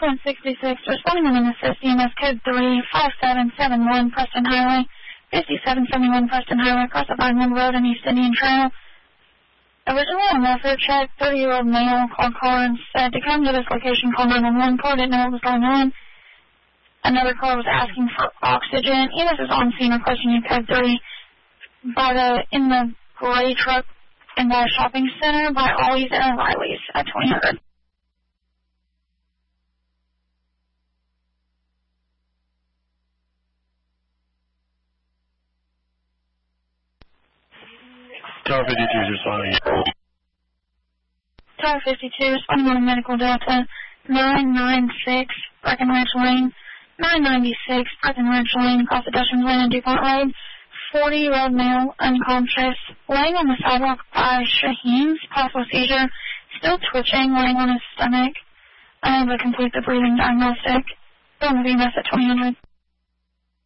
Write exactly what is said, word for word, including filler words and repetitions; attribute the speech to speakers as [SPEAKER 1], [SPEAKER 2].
[SPEAKER 1] one sixty-six, responding on an assist E M S code three five seven seven one Preston Highway, fifty-seven seventy-one Preston Highway, across the Vineland Road and East Indian Trail. Originally on welfare check, thirty-year-old male called caller and said to come to this location, call nine one one. Caller didn't know what was going on. Another caller was asking for oxygen. E M S is on scene requesting you code three by the, in the gray truck in the shopping center by Ollie's and Riley's at twenty hundred.
[SPEAKER 2] Tower fifty-two is responding.
[SPEAKER 1] Tower fifty-two, responding on a medical delta, nine ninety-six, Breckenridge Lane, nine ninety-six, Breckenridge Lane, across the Dutchman's Lane and DuPont Road, forty-year-old male, unconscious, laying on the sidewalk by Shaheen's, possible seizure, still twitching, laying on his stomach, unable to complete the breathing diagnostic. Going to be E M S at twenty hundred.